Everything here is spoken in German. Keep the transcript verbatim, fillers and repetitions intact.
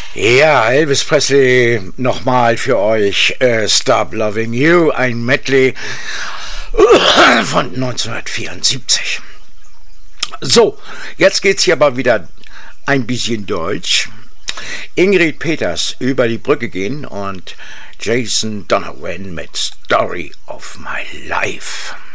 Ja, Elvis Presley nochmal für euch. Äh, Stop Loving You, ein Medley von neunzehnhundertvierundsiebzig. So, jetzt geht's hier aber wieder ein bisschen Deutsch. Ingrid Peters, Über die Brücke gehen, und Jason Donovan mit Story of My Life.